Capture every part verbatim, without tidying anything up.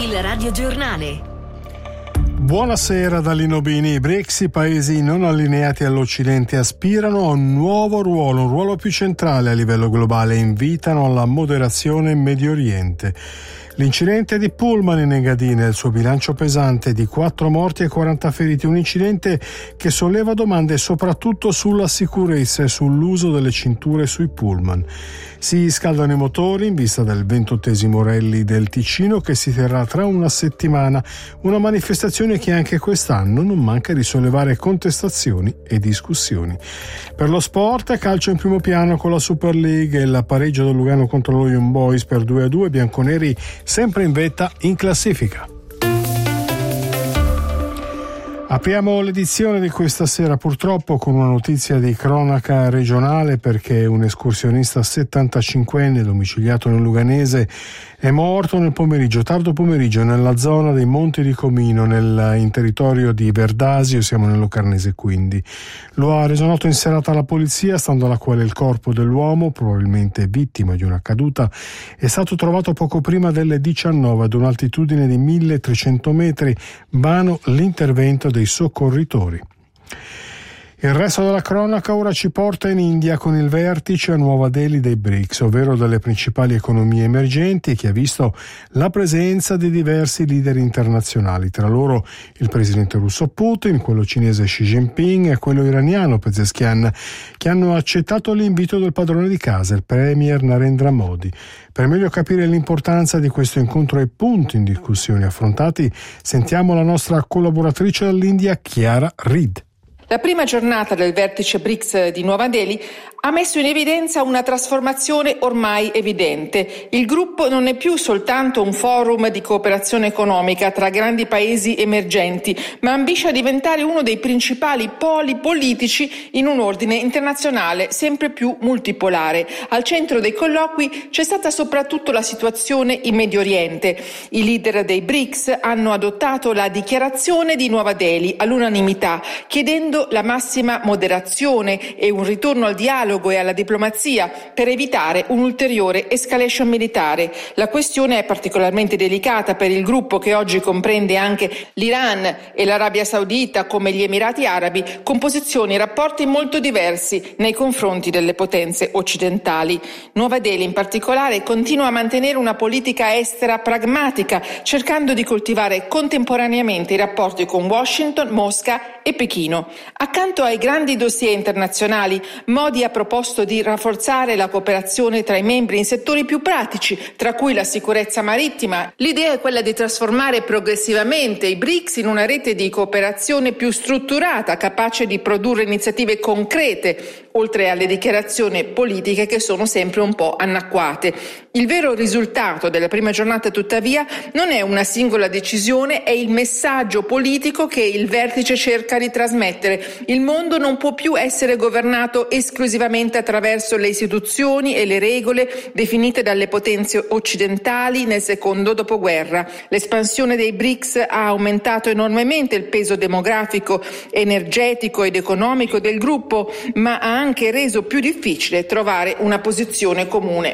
Il radiogiornale. Buonasera da Lino Bini. I B R I C S, i paesi non allineati all'Occidente, aspirano a un nuovo ruolo, un ruolo più centrale a livello globale e invitano alla moderazione in Medio Oriente. L'incidente di Pullman in Engadina e il suo bilancio pesante di quattro morti e quaranta feriti, un incidente che solleva domande soprattutto sulla sicurezza e sull'uso delle cinture sui pullman. Si scaldano i motori in vista del ventottesimo Rally del Ticino che si terrà tra una settimana, una manifestazione che anche quest'anno non manca di sollevare contestazioni e discussioni. Per lo sport, calcio in primo piano con la Super League e il pareggio del Lugano contro lo Young Boys per due a due, bianconeri sempre in vetta in classifica. Apriamo l'edizione di questa sera purtroppo con una notizia di cronaca regionale, perché un escursionista settantacinquenne domiciliato nel Luganese è morto nel pomeriggio, tardo pomeriggio, nella zona dei Monti di Comino, nel, in territorio di Verdasio, siamo nel Locarnese quindi. Lo ha reso noto in serata la polizia, stando alla quale il corpo dell'uomo, probabilmente vittima di una caduta, è stato trovato poco prima delle diciannove ad un'altitudine di milletrecento metri, vano l'intervento dei soccorritori. Il resto della cronaca ora ci porta in India con il vertice a Nuova Delhi dei B R I C S, ovvero delle principali economie emergenti, che ha visto la presenza di diversi leader internazionali, tra loro il presidente russo Putin, quello cinese Xi Jinping e quello iraniano Pezeshkian, che hanno accettato l'invito del padrone di casa, il premier Narendra Modi. Per meglio capire l'importanza di questo incontro e i punti in discussione affrontati, sentiamo la nostra collaboratrice dall'India, Chiara Reed. La prima giornata del vertice B R I C S di Nuova Delhi ha messo in evidenza una trasformazione ormai evidente. Il gruppo non è più soltanto un forum di cooperazione economica tra grandi paesi emergenti, ma ambisce a diventare uno dei principali poli politici in un ordine internazionale sempre più multipolare. Al centro dei colloqui c'è stata soprattutto la situazione in Medio Oriente. I leader dei B R I C S hanno adottato la dichiarazione di Nuova Delhi all'unanimità, chiedendo la massima moderazione e un ritorno al dialogo e alla diplomazia per evitare un'ulteriore escalation militare. La questione è particolarmente delicata per il gruppo, che oggi comprende anche l'Iran e l'Arabia Saudita, come gli Emirati Arabi, con posizioni e rapporti molto diversi nei confronti delle potenze occidentali. Nuova Delhi in particolare continua a mantenere una politica estera pragmatica, cercando di coltivare contemporaneamente i rapporti con Washington, Mosca e Pechino. Accanto ai grandi dossier internazionali, Modi ha proposto di rafforzare la cooperazione tra i membri in settori più pratici, tra cui la sicurezza marittima. L'idea è quella di trasformare progressivamente i B R I C S in una rete di cooperazione più strutturata, capace di produrre iniziative concrete, oltre alle dichiarazioni politiche che sono sempre un po' annacquate. Il vero risultato della prima giornata, tuttavia, non è una singola decisione, è il messaggio politico che il vertice cerca di trasmettere. Il mondo non può più essere governato esclusivamente attraverso le istituzioni e le regole definite dalle potenze occidentali nel secondo dopoguerra. L'espansione dei B R I C S ha aumentato enormemente il peso demografico, energetico ed economico del gruppo, ma ha anche reso più difficile trovare una posizione comune.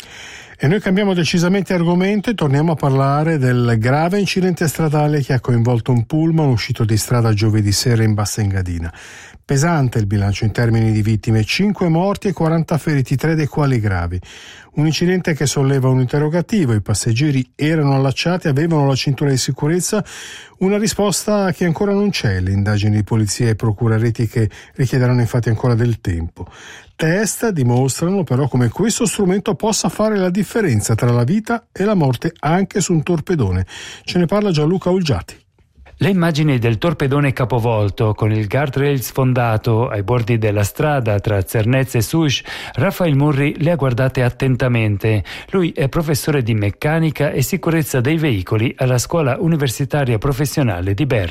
E noi cambiamo decisamente argomento e torniamo a parlare del grave incidente stradale che ha coinvolto un pullman uscito di strada giovedì sera in Bassa Engadina. Pesante il bilancio in termini di vittime, cinque morti e quaranta feriti, tre dei quali gravi. Un incidente che solleva un interrogativo: i passeggeri erano allacciati, avevano la cintura di sicurezza? Una risposta che ancora non c'è. Le indagini di polizia e procure etiche richiederanno infatti ancora del tempo. Test dimostrano però come questo strumento possa fare la differenza tra la vita e la morte anche su un torpedone. Ce ne parla Gianluca Olgiati. Le immagini del torpedone capovolto con il guardrail sfondato ai bordi della strada tra Cernez e Suj, Rafael Murri le ha guardate attentamente. Lui è professore di meccanica e sicurezza dei veicoli alla Scuola Universitaria Professionale di Berna.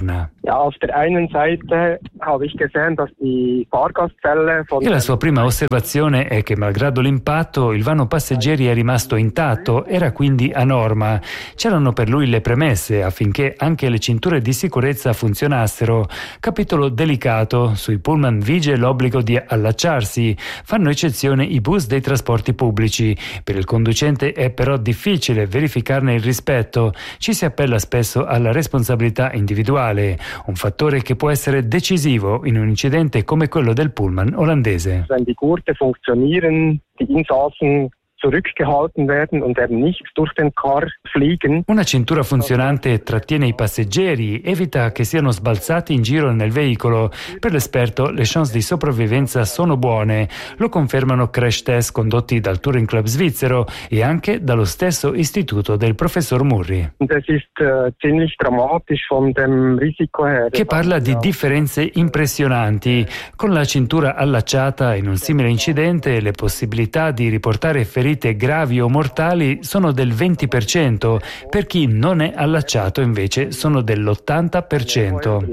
E la sua prima osservazione è che, malgrado l'impatto, il vano passeggeri è rimasto intatto, era quindi a norma. C'erano per lui le premesse affinché anche le cinture di sicurezza funzionassero. Capitolo delicato. Sui pullman vige l'obbligo di allacciarsi. Fanno eccezione i bus dei trasporti pubblici. Per il conducente è però difficile verificarne il rispetto. Ci si appella spesso alla responsabilità individuale, un fattore che può essere decisivo in un incidente come quello del pullman olandese. Wenn die Gurte funktionieren, die Insassen zurückgehalten werden und eben nicht durch den Car fliegen. Una cintura funzionante trattiene i passeggeri, evita che siano sbalzati in giro nel veicolo. Per l'esperto le chance di sopravvivenza sono buone. Lo confermano crash test condotti dal Touring Club svizzero e anche dallo stesso istituto del professor Murri, Das ist uh, ziemlich dramatisch von dem Risiko her. che parla di differenze impressionanti. Con la cintura allacciata in un simile incidente le possibilità di riportare feriti gravi o mortali sono del venti per cento, per chi non è allacciato invece sono dell'ottanta per cento.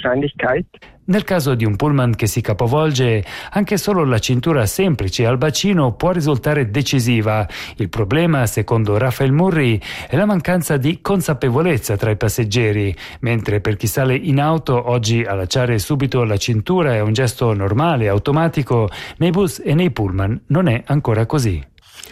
Nel caso di un pullman che si capovolge, anche solo la cintura semplice al bacino può risultare decisiva. Il problema, secondo Raphael Murri, è la mancanza di consapevolezza tra i passeggeri, mentre per chi sale in auto oggi allacciare subito la cintura è un gesto normale, automatico, nei bus e nei pullman non è ancora così.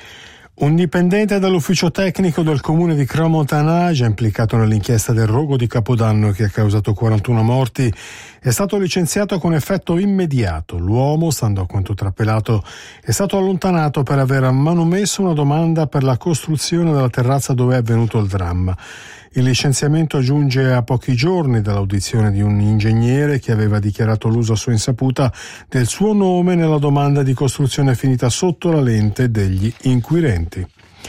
Un dipendente dall'ufficio tecnico del comune di Crans-Montana, già implicato nell'inchiesta del rogo di Capodanno che ha causato quarantuno morti, è stato licenziato con effetto immediato. L'uomo, stando a quanto trapelato, è stato allontanato per aver manomesso una domanda per la costruzione della terrazza dove è avvenuto il dramma. Il licenziamento giunge a pochi giorni dall'audizione di un ingegnere che aveva dichiarato l'uso a sua insaputa del suo nome nella domanda di costruzione finita sotto la lente degli inquirenti.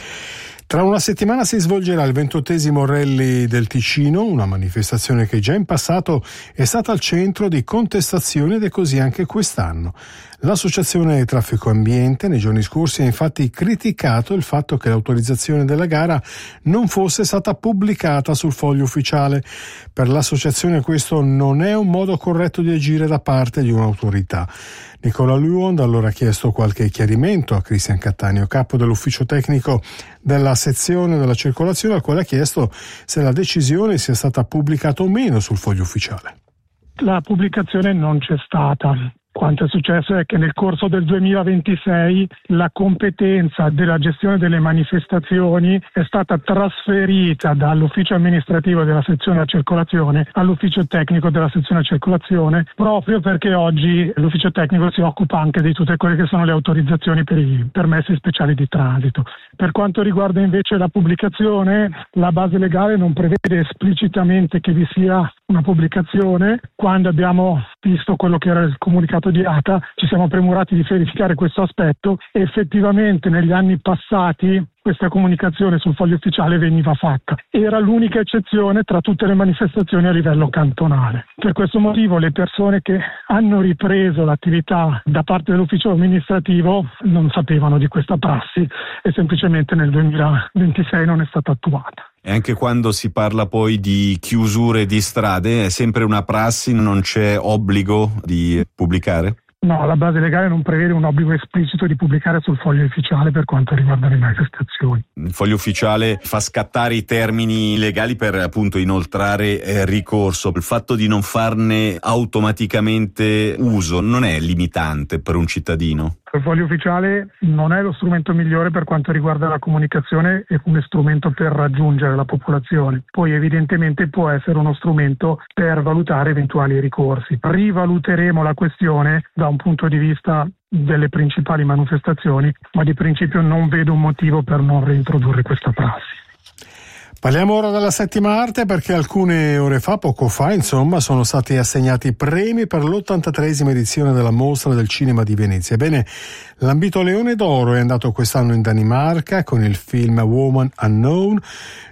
Tra una settimana si svolgerà il ventottesimo Rally del Ticino, una manifestazione che già in passato è stata al centro di contestazioni ed è così anche quest'anno. L'associazione Traffico Ambiente nei giorni scorsi ha infatti criticato il fatto che l'autorizzazione della gara non fosse stata pubblicata sul foglio ufficiale. Per l'associazione questo non è un modo corretto di agire da parte di un'autorità. Nicola Luond allora ha chiesto qualche chiarimento a Cristian Cattaneo, capo dell'ufficio tecnico della sezione della circolazione, al quale ha chiesto se la decisione sia stata pubblicata o meno sul foglio ufficiale. La pubblicazione non c'è stata. Quanto è successo è che nel corso del duemilaventisei la competenza della gestione delle manifestazioni è stata trasferita dall'ufficio amministrativo della sezione della circolazione all'ufficio tecnico della sezione della circolazione, proprio perché oggi l'ufficio tecnico si occupa anche di tutte quelle che sono le autorizzazioni per i permessi speciali di transito. Per quanto riguarda invece la pubblicazione, la base legale non prevede esplicitamente che vi sia una pubblicazione. Quando abbiamo visto quello che era il comunicato di A T A ci siamo premurati di verificare questo aspetto e effettivamente negli anni passati questa comunicazione sul foglio ufficiale veniva fatta. Era l'unica eccezione tra tutte le manifestazioni a livello cantonale. Per questo motivo le persone che hanno ripreso l'attività da parte dell'ufficio amministrativo non sapevano di questa prassi e semplicemente nel duemilaventisei non è stata attuata. E anche quando si parla poi di chiusure di strade è sempre una prassi, non c'è obbligo di pubblicare? No, la base legale non prevede un obbligo esplicito di pubblicare sul foglio ufficiale per quanto riguarda le manifestazioni. Il foglio ufficiale fa scattare i termini legali per appunto inoltrare eh, ricorso. Il fatto di non farne automaticamente uso non è limitante per un cittadino? Il foglio ufficiale non è lo strumento migliore per quanto riguarda la comunicazione, è un strumento per raggiungere la popolazione. Poi evidentemente può essere uno strumento per valutare eventuali ricorsi. Rivaluteremo la questione da un punto di vista delle principali manifestazioni, ma di principio non vedo un motivo per non reintrodurre questa prassi. Parliamo ora della settima arte perché alcune ore fa, poco fa, insomma, sono stati assegnati premi per l'ottantatreesima edizione della Mostra del Cinema di Venezia. Ebbene, l'ambito Leone d'Oro è andato quest'anno in Danimarca con il film Woman Unknown,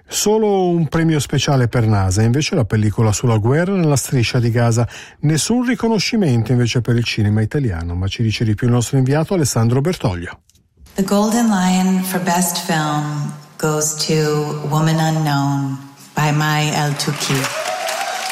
solo un premio speciale per NASA, invece la pellicola sulla guerra nella striscia di Gaza. Nessun riconoscimento invece per il cinema italiano, ma ci dice di più il nostro inviato Alessandro Bertoglio. The Golden Lion for Best Film goes to Woman Unknown by Mai El-Touki.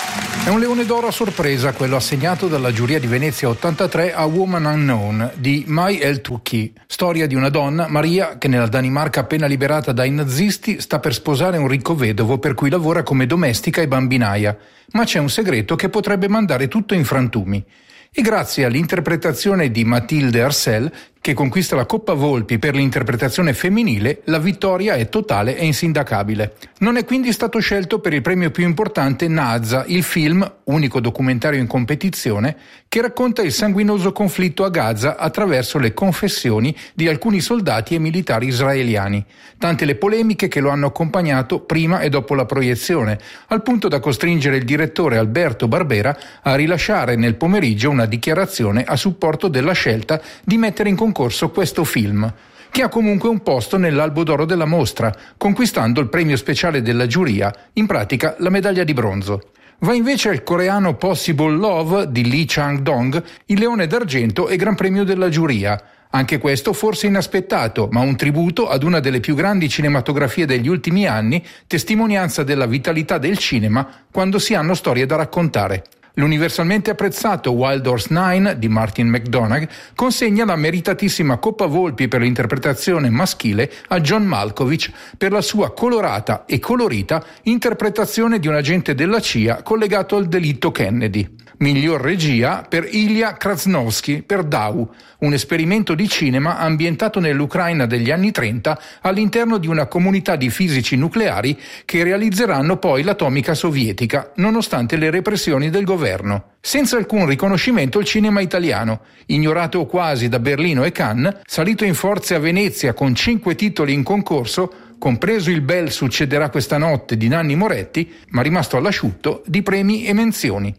È un leone d'oro a sorpresa quello assegnato dalla giuria di Venezia ottantatré a Woman Unknown di Mai El-Touki, storia di una donna, Maria, che nella Danimarca appena liberata dai nazisti sta per sposare un ricco vedovo per cui lavora come domestica e bambinaia, ma c'è un segreto che potrebbe mandare tutto in frantumi. E grazie all'interpretazione di Mathilde Arcel, che conquista la Coppa Volpi per l'interpretazione femminile, la vittoria è totale e insindacabile. Non è quindi stato scelto per il premio più importante Naza, il film, unico documentario in competizione, che racconta il sanguinoso conflitto a Gaza attraverso le confessioni di alcuni soldati e militari israeliani. Tante le polemiche che lo hanno accompagnato prima e dopo la proiezione, al punto da costringere il direttore Alberto Barbera a rilasciare nel pomeriggio una dichiarazione a supporto della scelta di mettere in concorso questo film, che ha comunque un posto nell'albo d'oro della mostra, conquistando il premio speciale della giuria, in pratica la medaglia di bronzo. Va invece al coreano Possible Love di Lee Chang-dong, il leone d'argento e gran premio della giuria. Anche questo forse inaspettato, ma un tributo ad una delle più grandi cinematografie degli ultimi anni, testimonianza della vitalità del cinema quando si hanno storie da raccontare. L'universalmente apprezzato Wild Horse nove di Martin McDonagh consegna la meritatissima Coppa Volpi per l'interpretazione maschile a John Malkovich per la sua colorata e colorita interpretazione di un agente della C I A collegato al delitto Kennedy. Miglior regia per Ilya Krasnovsky per Dau, un esperimento di cinema ambientato nell'Ucraina degli anni trenta all'interno di una comunità di fisici nucleari che realizzeranno poi l'atomica sovietica, nonostante le repressioni del governo. Senza alcun riconoscimento il cinema italiano, ignorato quasi da Berlino e Cannes, salito in forze a Venezia con cinque titoli in concorso, compreso il bel Succederà questa notte di Nanni Moretti, ma rimasto all'asciutto di premi e menzioni.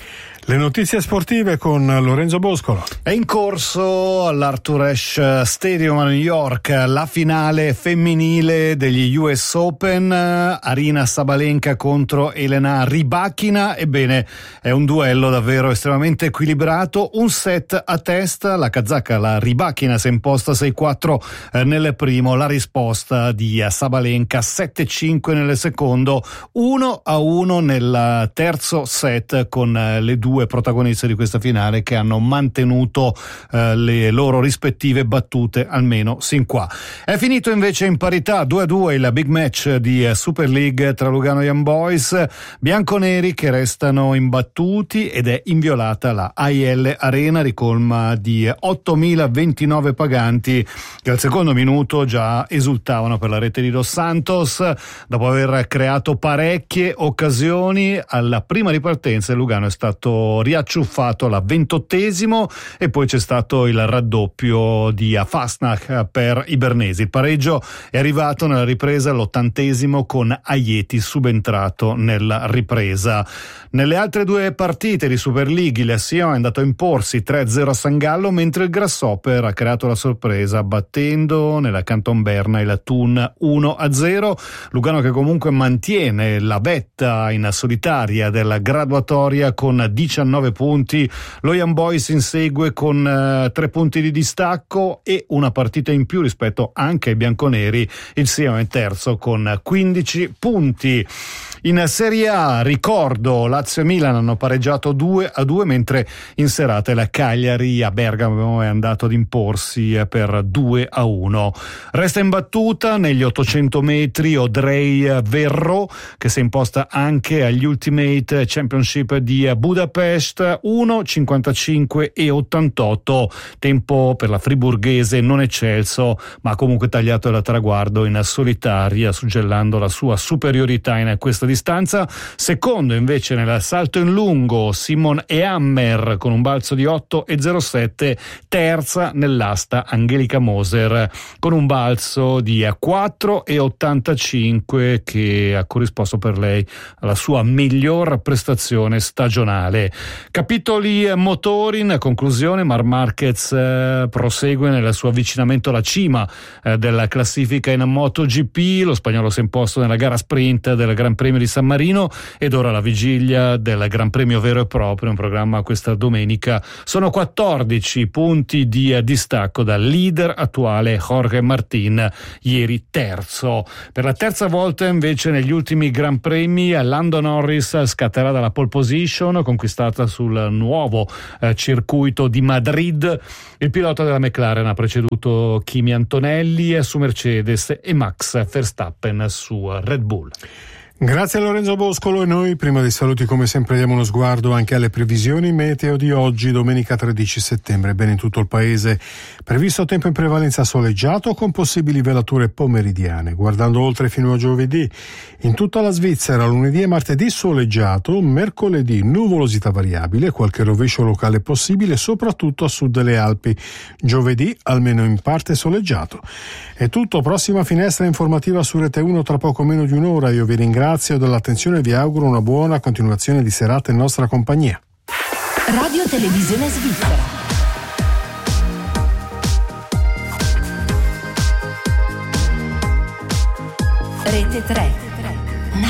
Le notizie sportive con Lorenzo Boscolo. È in corso all'Arthur Ashe Stadium a New York la finale femminile degli U S Open, Aryna Sabalenka contro Elena Rybakina. Ebbene, è un duello davvero estremamente equilibrato, un set a testa, la kazaka, la Rybakina, si è imposta sei quattro nel primo, la risposta di Sabalenka sette cinque nel secondo, uno a uno nel terzo set, con le due protagoniste di questa finale che hanno mantenuto eh, le loro rispettive battute almeno sin qua. È finito invece in parità due a due il big match di Super League tra Lugano Young Boys, bianconeri che restano imbattuti, ed è inviolata la A I L Arena, ricolma di ottomila ventinove paganti che al secondo minuto già esultavano per la rete di Dos Santos dopo aver creato parecchie occasioni. Alla prima ripartenza il Lugano è stato riacciuffato alla ventottesimo e poi c'è stato il raddoppio di Fastnach per i bernesi. Il pareggio è arrivato nella ripresa all'ottantesimo con Aieti subentrato nella ripresa. Nelle altre due partite di Super League il Sion è andato a imporsi tre a zero a San Gallo, mentre il Grasshopper ha creato la sorpresa battendo nella Canton Berna il Thun uno a zero. Lugano che comunque mantiene la vetta in solitaria della graduatoria con diciannove punti, lo Young Boys insegue con uh, tre punti di distacco e una partita in più rispetto anche ai bianconeri. Il Sion è terzo con quindici punti. In Serie A, ricordo, Lazio e Milan hanno pareggiato due a due, mentre in serata la Cagliari a Bergamo è andato ad imporsi per due a uno. Resta imbattuta negli ottocento metri Odrey Verro, che si è imposta anche agli Ultimate Championship di Budapest, uno cinquantacinque e ottantotto, tempo per la friburghese non eccelso, ma comunque tagliato da traguardo in solitaria, suggellando la sua superiorità in questa distanza. Secondo invece nel salto in lungo Simon Ehammer con un balzo di otto e zero sette, terza nell'asta Angelica Moser con un balzo di quattro e ottantacinque, che ha corrisposto per lei alla sua miglior prestazione stagionale. Capitoli motori, in conclusione Marc Marquez eh, prosegue nel suo avvicinamento alla cima eh, della classifica in MotoGP. Lo spagnolo si è imposto nella gara sprint del Gran Premio di San Marino ed ora la vigilia del Gran Premio vero e proprio, in programma questa domenica. Sono quattordici punti di eh, distacco dal leader attuale Jorge Martin, ieri terzo. Per la terza volta invece negli ultimi Gran Premi Lando Norris scatterà dalla pole position conquistata sul nuovo eh, circuito di Madrid. Il pilota della McLaren ha preceduto Kimi Antonelli su Mercedes e Max Verstappen su Red Bull. Grazie a Lorenzo Boscolo, e noi prima dei saluti come sempre diamo uno sguardo anche alle previsioni meteo di oggi, domenica tredici settembre. Bene, in tutto il paese previsto tempo in prevalenza soleggiato con possibili velature pomeridiane. Guardando oltre fino a giovedì, in tutta la Svizzera lunedì e martedì soleggiato, mercoledì nuvolosità variabile, qualche rovescio locale possibile soprattutto a sud delle Alpi, giovedì almeno in parte soleggiato. È tutto, prossima finestra informativa su Rete uno tra poco meno di un'ora. Io vi ringrazio dell'attenzione e vi auguro una buona continuazione di serata in nostra compagnia. Radio Televisione Svizzera. Rete tre.